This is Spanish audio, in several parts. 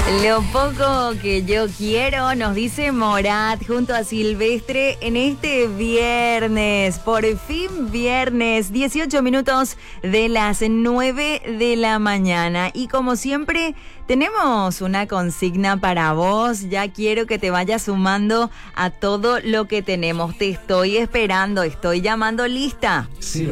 Lo poco que yo quiero, nos dice Morat junto a Silvestre en este viernes. Por fin viernes, 18 minutos de las 9 de la mañana. Y como siempre, tenemos una consigna para vos. Ya quiero que te vayas sumando a todo lo que tenemos. Te estoy esperando, estoy llamando lista.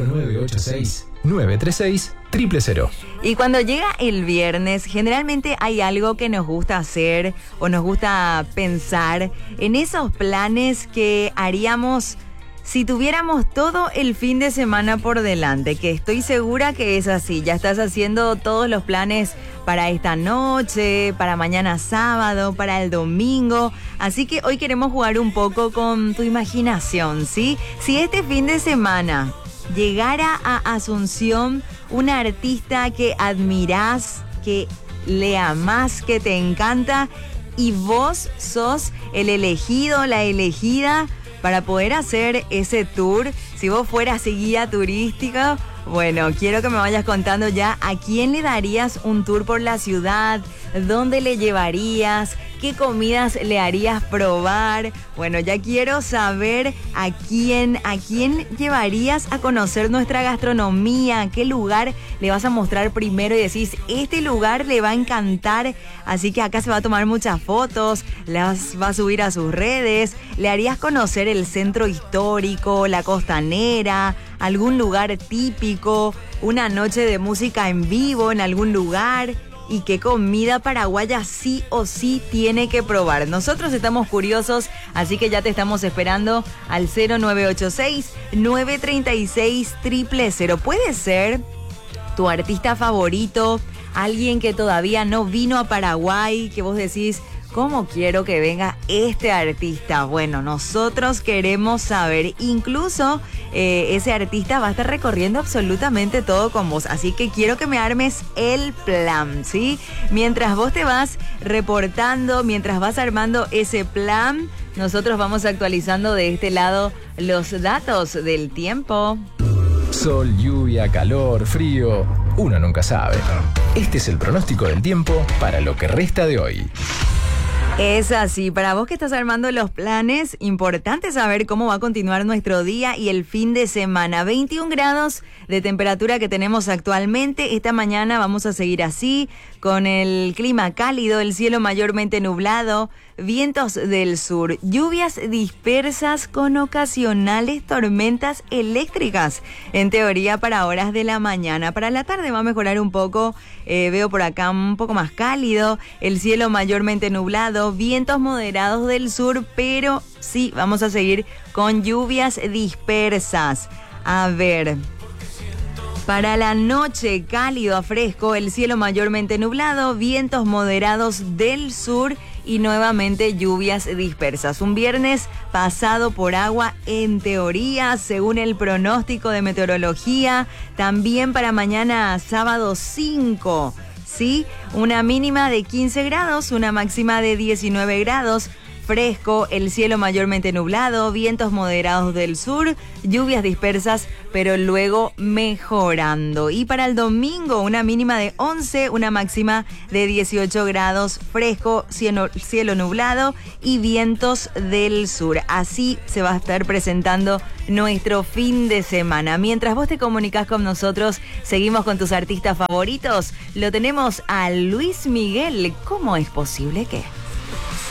0986-936-000. Y cuando llega el viernes, generalmente hay algo que nos gusta hacer o nos gusta pensar en esos planes que haríamos si tuviéramos todo el fin de semana por delante, que estoy segura que es así. Ya estás haciendo todos los planes para esta noche, para mañana sábado, para el domingo. Así que hoy queremos jugar un poco con tu imaginación, ¿sí? Si este fin de semana llegara a Asunción una artista que admirás, que le amás, que te encanta, y vos sos el elegido, la elegida para poder hacer ese tour, si vos fueras guía turística, bueno, quiero que me vayas contando ya a quién le darías un tour por la ciudad, dónde le llevarías, qué comidas le harías probar. Bueno, ya quiero saber a quién llevarías a conocer nuestra gastronomía, qué lugar le vas a mostrar primero y decís, este lugar le va a encantar, así que acá se va a tomar muchas fotos, las va a subir a sus redes, le harías conocer el centro histórico, la costanera, algún lugar típico, una noche de música en vivo en algún lugar. Y qué comida paraguaya sí o sí tiene que probar. Nosotros estamos curiosos, así que ya te estamos esperando al 0986-936-000. Puede ser tu artista favorito, alguien que todavía no vino a Paraguay, que vos decís, ¿cómo quiero que venga este artista? Bueno, nosotros queremos saber. Incluso ese artista va a estar recorriendo absolutamente todo con vos. Así que quiero que me armes el plan, ¿sí? Mientras vos te vas reportando, mientras vas armando ese plan, nosotros vamos actualizando de este lado los datos del tiempo. Sol, lluvia, calor, frío. Uno nunca sabe. Este es el pronóstico del tiempo para lo que resta de hoy. Es así, para vos que estás armando los planes, importante saber cómo va a continuar nuestro día y el fin de semana. 21 grados de temperatura que tenemos actualmente. Esta mañana vamos a seguir así, con el clima cálido, el cielo mayormente nublado, vientos del sur, lluvias dispersas con ocasionales tormentas eléctricas, en teoría para horas de la mañana. Para la tarde va a mejorar un poco, veo por acá un poco más cálido, el cielo mayormente nublado, vientos moderados del sur, pero sí, vamos a seguir con lluvias dispersas. A ver, para la noche, cálido a fresco, el cielo mayormente nublado, vientos moderados del sur y nuevamente lluvias dispersas. Un viernes pasado por agua en teoría, según el pronóstico de meteorología. También para mañana sábado 5, ¿sí? Una mínima de 15 grados, una máxima de 19 grados. Fresco, el cielo mayormente nublado, vientos moderados del sur, lluvias dispersas, pero luego mejorando. Y para el domingo, una mínima de 11, una máxima de 18 grados, fresco, cielo nublado y vientos del sur. Así se va a estar presentando nuestro fin de semana. Mientras vos te comunicás con nosotros, seguimos con tus artistas favoritos. Lo tenemos a Luis Miguel. ¿Cómo es posible que?